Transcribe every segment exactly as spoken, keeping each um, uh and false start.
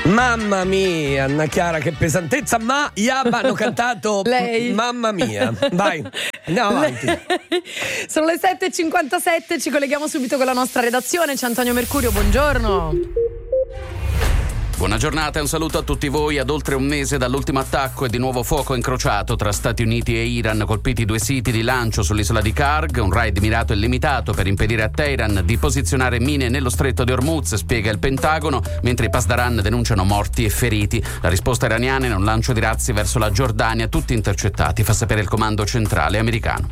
Mamma mia, Anna Chiara, che pesantezza. Ma Yabba hanno cantato Lei. Mamma mia. Vai, andiamo avanti. Lei. Sono le sette e cinquantasette, ci colleghiamo subito con la nostra redazione. C'è Antonio Mercurio, buongiorno. Buona giornata e un saluto a tutti voi. Ad oltre un mese dall'ultimo attacco e di nuovo fuoco incrociato tra Stati Uniti e Iran, colpiti due siti di lancio sull'isola di Karg, un raid mirato e limitato per impedire a Teheran di posizionare mine nello stretto di Hormuz, spiega il Pentagono, mentre i Pasdaran denunciano morti e feriti. La risposta iraniana è un lancio di razzi verso la Giordania, tutti intercettati, fa sapere il comando centrale americano.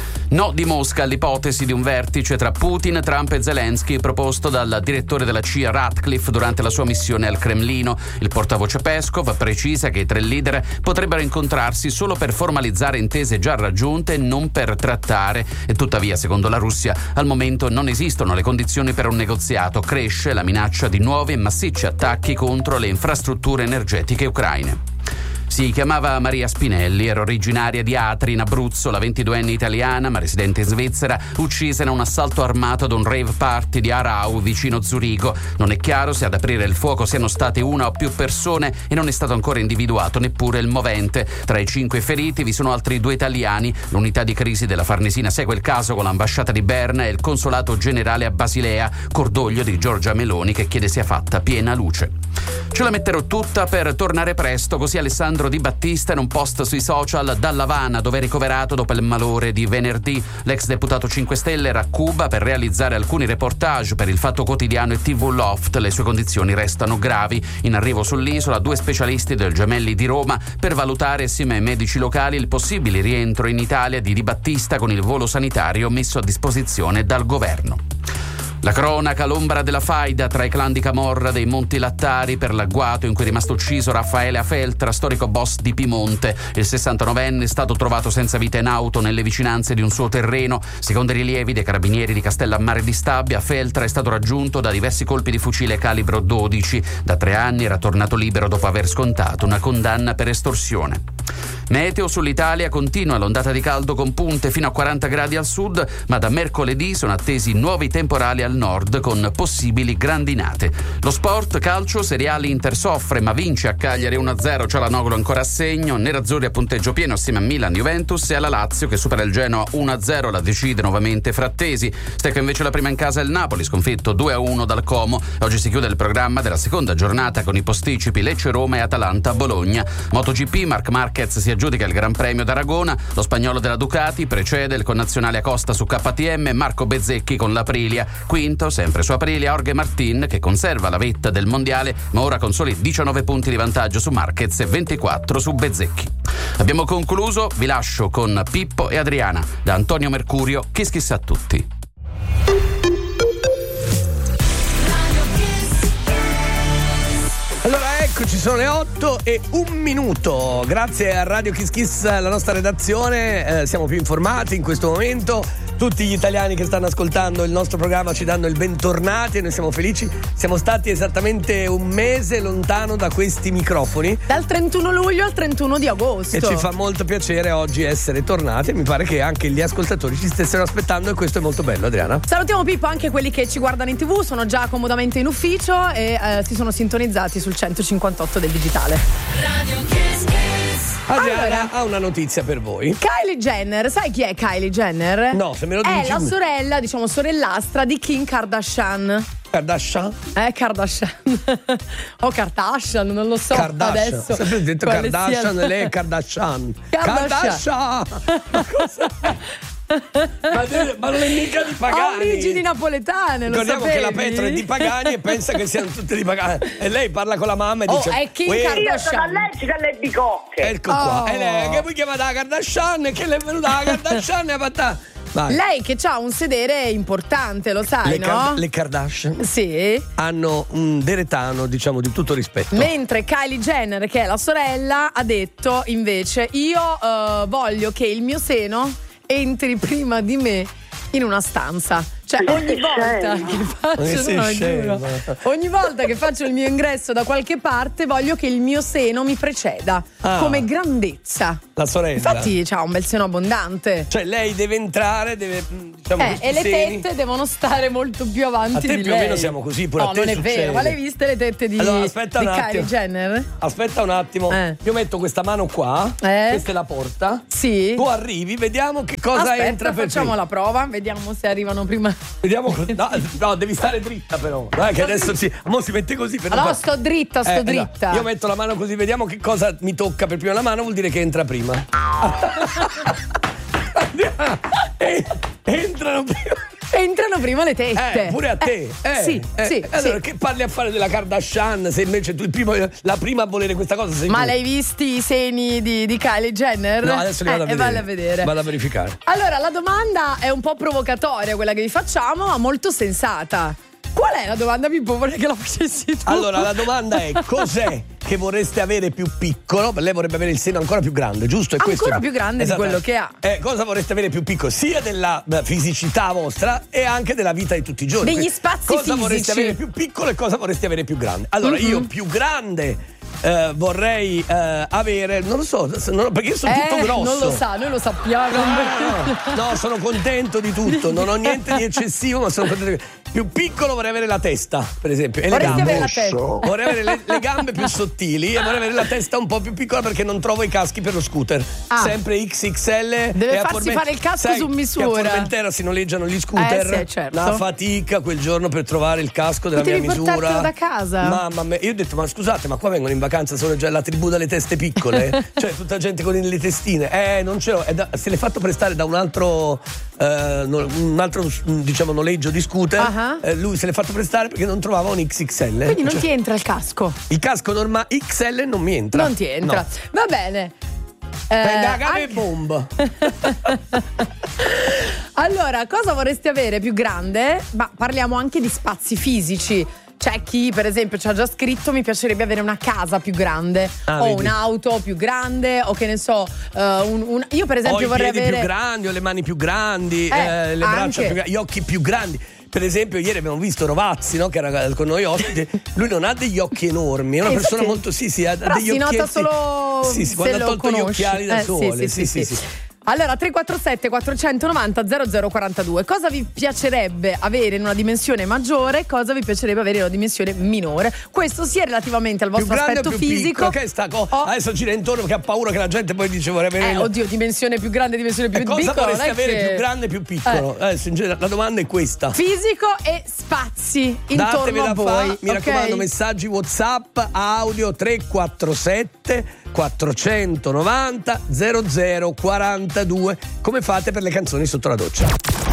No di Mosca all'ipotesi di un vertice tra Putin, Trump e Zelensky proposto dal direttore della C I A Ratcliffe durante la sua missione al Cremlino. Il portavoce Peskov precisa che i tre leader potrebbero incontrarsi solo per formalizzare intese già raggiunte e non per trattare. E tuttavia, secondo la Russia, al momento non esistono le condizioni per un negoziato. Cresce la minaccia di nuovi e massicci attacchi contro le infrastrutture energetiche ucraine. Si chiamava Maria Spinelli, era originaria di Atri in Abruzzo, la ventiduenne italiana, ma residente in Svizzera, uccisa in un assalto armato ad un rave party di Aarau vicino Zurigo. Non è chiaro se ad aprire il fuoco siano state una o più persone e non è stato ancora individuato neppure il movente. Tra i cinque feriti vi sono altri due italiani. L'unità di crisi della Farnesina segue il caso con l'ambasciata di Berna e il consolato generale a Basilea, cordoglio di Giorgia Meloni che chiede sia fatta piena luce. Ce la metterò tutta per tornare presto, così Alessandro Di Battista in un post sui social dall'Havana, dove è ricoverato dopo il malore di venerdì. L'ex deputato cinque Stelle era a Cuba per realizzare alcuni reportage per il Fatto Quotidiano e tivù Loft. Le sue condizioni restano gravi. In arrivo sull'isola due specialisti del Gemelli di Roma per valutare assieme ai medici locali il possibile rientro in Italia di Di Battista con il volo sanitario messo a disposizione dal governo. La cronaca, l'ombra della faida tra i clan di Camorra dei Monti Lattari per l'agguato in cui è rimasto ucciso Raffaele Afeltra, storico boss di Pimonte. Il sessantanovenne è stato trovato senza vita in auto nelle vicinanze di un suo terreno. Secondo i rilievi dei carabinieri di Castellammare di Stabia, Afeltra è stato raggiunto da diversi colpi di fucile calibro dodici. Da tre anni era tornato libero dopo aver scontato una condanna per estorsione. Meteo sull'Italia, continua l'ondata di caldo con punte fino a quaranta gradi al sud, ma da mercoledì sono attesi nuovi temporali al nord con possibili grandinate. Lo sport, calcio, Serie A, l'Inter soffre ma vince a Cagliari uno a zero, Cialanoglu ancora a segno, nerazzurri a punteggio pieno assieme a Milan, Juventus e alla Lazio che supera il Genoa uno a zero, la decide nuovamente Frattesi. Stecca invece la prima in casa il Napoli, sconfitto due a uno dal Como. Oggi si chiude il programma della seconda giornata con i posticipi Lecce-Roma e Atalanta-Bologna. MotoGP, Marc Marquez si aggiudica il Gran Premio d'Aragona, lo spagnolo della Ducati precede il connazionale Acosta su K T M, Marco Bezzecchi con l'Aprilia. Quinto, sempre su Aprilia, Jorge Martin che conserva la vetta del mondiale, ma ora con soli diciannove punti di vantaggio su Marquez e ventiquattro su Bezzecchi. Abbiamo concluso, vi lascio con Pippo e Adriana. Da Antonio Mercurio, Kiss Kiss a tutti. Allora eccoci, sono le otto e un minuto. Grazie a Radio Kiss Kiss, la nostra redazione, eh, siamo più informati in questo momento. Tutti gli italiani che stanno ascoltando il nostro programma ci danno il bentornati e noi siamo felici. Siamo stati esattamente un mese lontano da questi microfoni. Dal trentuno luglio al trentuno di agosto. E ci fa molto piacere oggi essere tornati. Mi pare che anche gli ascoltatori ci stessero aspettando e questo è molto bello, Adriana. Salutiamo Pippo, anche quelli che ci guardano in tv, sono già comodamente in ufficio e eh, si sono sintonizzati sul centocinquantotto del digitale. Radio Kiss Kiss. Adriana allora, ha una notizia per voi. Kylie Jenner, sai chi è Kylie Jenner? No, se me lo dici. È la sorella, diciamo sorellastra di Kim Kardashian. Kardashian? Eh, Kardashian. O Kardashian, non lo so. Kardashian. Adesso. Sempre detto Kardashian sia... e lei è Kardashian. Kardashian. Kardashian. ma, deve, ma non è mica di Pagani. Ha origini napoletane, lo Ricordiamo sapevi? che la Petra è di Pagani e pensa che siano tutte di Pagani. E lei parla con la mamma e oh, dice: è Kim Kardashian. Io sono allergica alle bicocche. Ecco qua. Oh. E lei che poi chiamata la Kardashian, che le è venuta la Kardashian e ha fatta. Vai. Lei che ha un sedere importante, lo sai, le no? Card- le Kardashian sì. hanno un deretano, diciamo, di tutto rispetto. Mentre Kylie Jenner, che è la sorella, ha detto invece: io uh, voglio che il mio seno entri prima di me in una stanza. Cioè, Ma ogni sei volta scema. che Ma faccio, sei no, scema. giuro, ogni volta che faccio il mio ingresso da qualche parte, voglio che il mio seno mi preceda Ah. come grandezza. La sorella. Infatti, c'ha un bel seno abbondante. Cioè, lei deve entrare, deve. Diciamo, Eh, questi e le seni. tette devono stare molto più avanti A te di più o lei. meno siamo così, pure a no, te non è succede. vero. Ma l'hai viste le tette di, Allora, aspetta di un Kylie attimo. Jenner? Aspetta un attimo. Eh. Io metto questa mano qua. Eh. Questa è la porta. Sì. Tu arrivi, vediamo che cosa Aspetta, entra per facciamo te. la prova, vediamo se arrivano prima. Vediamo. No, no, devi stare dritta, però. Dai, che adesso si. Mo si mette così per non No, far- sto dritta, sto Eh, dritta. esatto. Io metto la mano così, vediamo che cosa mi tocca per prima la mano, vuol dire che entra prima. Eh, Entrano prima. Entrano prima le tette. Eh, pure a te. Eh, Eh, sì, eh, sì, allora, sì. che parli a fare della Kardashian se invece tu il primo, la prima a volere questa cosa sei Ma tu? l'hai visti i seni di, di Kylie Jenner? No, adesso li vado Eh, a vedere. E vale a vedere. Vado a verificare. Allora, la domanda è un po' provocatoria quella che vi facciamo, ma molto sensata. Qual è la domanda, Pippo? Vorrei che la facessi tu. Allora, la domanda è: cos'è che vorreste avere più piccolo? Lei vorrebbe avere il seno ancora più grande, giusto? È Ancora questo? più grande di quello che ha. Eh, cosa vorreste avere più piccolo? Sia della eh, fisicità vostra e anche della vita di tutti i giorni. Degli Quindi, spazi cosa fisici. vorreste avere più piccolo e cosa vorreste avere più grande? Allora, Mm-hmm. io più grande eh, vorrei eh, avere, non lo so, non- perché io sono tutto Eh, grosso. non lo sa, noi lo sappiamo. No, no, no, sono contento di tutto, non ho niente di eccessivo, ma sono contento di... Più piccolo vorrei avere la testa, per esempio, e le Vorresti gambe. avere la testa. Vorrei avere le, le gambe più sottili e vorrei avere la testa un po' più piccola perché non trovo i caschi per lo scooter. Ah. Sempre X X L. Deve e a farsi Formen- fare il casco Sai su misura. che a Formentera si noleggiano gli scooter. Eh, sì, certo. Una fatica quel giorno per trovare il casco della Potevi mia misura. portartelo da casa. Mamma mia, io ho detto, ma scusate, ma qua vengono in vacanza solo già la tribù delle teste piccole? Cioè, tutta gente con le testine. Eh, non ce l'ho. È da- se l'è fatto prestare da un altro, eh, no- un altro, diciamo, noleggio di scooter. Ah. Eh, lui se l'è fatto prestare perché non trovava un X X L. Quindi non Cioè, ti entra il casco. il casco normale X L non mi entra. Non ti entra. No. Va bene. Eh, Prende la gamba e anche- bomba. Allora, cosa vorresti avere più grande? Ma parliamo anche di spazi fisici. C'è chi, per esempio, ci ha già scritto: mi piacerebbe avere una casa più grande, Ah, o vedi. un'auto più grande, o che ne so, eh, un, un- io per Ho esempio i vorrei piedi avere. più grandi, ho le mani più grandi, Eh, eh, le braccia anche. più grandi, gli occhi più grandi. Per esempio, ieri abbiamo visto Rovazzi, no? Che era con noi ospite. Lui non ha degli occhi enormi, è una Eh, persona infatti- molto. Sì, sì, ha Però degli si occhietti. nota solo Sì, sì, se quando ha lo tolto gli conosci. occhiali da Eh, sole. Sì, sì, sì. Allora, tre quattro sette quattrocentonovanta zero zero quarantadue. Cosa vi piacerebbe avere in una dimensione maggiore? Cosa vi piacerebbe avere in una dimensione minore? Questo sia relativamente al Più vostro grande o aspetto più fisico. piccolo? Che sta co- o- Adesso gira intorno perché ha paura che la gente poi dice vorrei avere. Eh, il- oddio, dimensione più grande, dimensione più E cosa piccola. vorresti non è avere che- più grande e più piccolo? Eh. Adesso in genere la domanda è questa. Fisico e spazi intorno Datevela a voi. fa, mi ok? raccomando, messaggi WhatsApp, audio tre quattro sette quattrocentonovanta zero zero quarantadue. Come fate per le canzoni sotto la doccia?